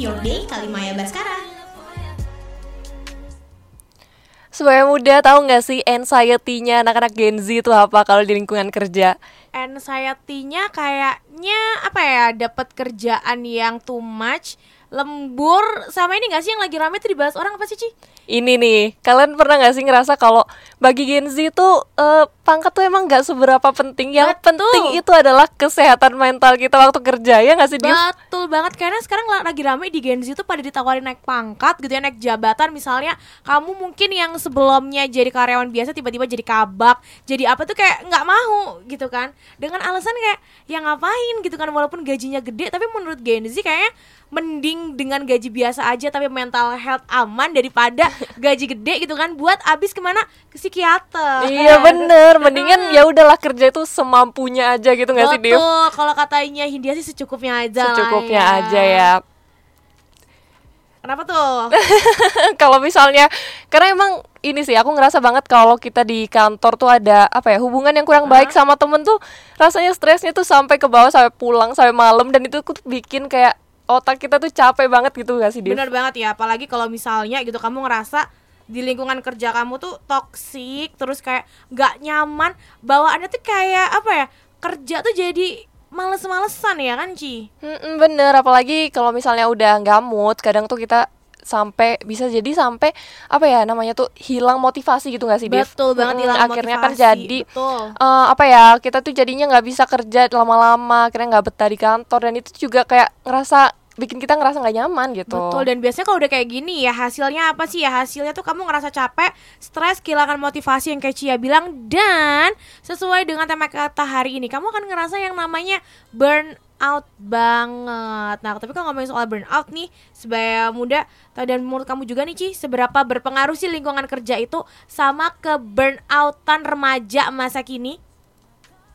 Your Day Kalimaya Baskara. Sebagai muda, tahu nggak sih anxiety-nya anak-anak Gen Z itu apa kalau di lingkungan kerja? Anxiety-nya kayaknya apa ya, dapat kerjaan yang too much, lembur, sama ini nggak sih yang lagi rame tuh dibahas orang apa sih, Ci? Ini nih, kalian pernah nggak sih ngerasa kalau bagi Gen Z itu pangkat tuh emang nggak seberapa penting. Yang Betul. penting itu adalah kesehatan mental kita waktu kerja, ya nggak sih, Div? Betul banget, karena sekarang lagi rame di Gen Z tuh pada ditawarin naik pangkat gitu ya, naik jabatan. Misalnya kamu mungkin yang sebelumnya jadi karyawan biasa tiba-tiba jadi kabak, jadi apa tuh kayak nggak mau gitu kan, dengan alasan kayak ya ngapain gitu kan, walaupun gajinya gede. Tapi menurut Gen Z kayaknya mending dengan gaji biasa aja tapi mental health aman daripada gaji gede gitu kan, buat abis kemana, ke psikiater. Iya bener, mendingan ya udahlah kerja itu semampunya aja gitu nggak sih, Div? Betul, kalau katanya Hindia sih secukupnya aja Secukupnya lah ya. aja ya. Kenapa tuh? Kalau misalnya, karena emang ini sih aku ngerasa banget kalau kita di kantor tuh ada apa ya, hubungan yang kurang baik sama temen tuh, rasanya stresnya tuh sampai ke bawah, sampai pulang, sampai malam. Dan itu tuh bikin kayak otak kita tuh capek banget gitu gak sih, Div? Bener banget ya, apalagi kalau misalnya gitu kamu ngerasa di lingkungan kerja kamu tuh toksik, terus kayak gak nyaman, bawaannya tuh kayak apa ya, kerja tuh jadi males-malesan ya kan, Ci? Bener, apalagi kalau misalnya udah nggak mood, kadang tuh kita bisa jadi sampai apa ya namanya tuh, hilang motivasi gitu nggak sih, Div? Betul banget, hilang akhirnya kan motivasi, jadi betul. apa ya, kita tuh jadinya nggak bisa kerja lama-lama, akhirnya nggak betah di kantor, dan itu juga kayak bikin kita ngerasa nggak nyaman gitu. Betul, dan biasanya kalau udah kayak gini ya hasilnya apa sih ya? Hasilnya tuh kamu ngerasa capek, stres, kehilangan motivasi yang kayak Cia bilang. Dan sesuai dengan tema kata hari ini, kamu akan ngerasa yang namanya burnout banget. Nah, tapi kalau ngomongin soal burnout nih, sebagai muda, dan menurut kamu juga nih, Ci, seberapa berpengaruh sih lingkungan kerja itu sama ke burnoutan remaja masa kini?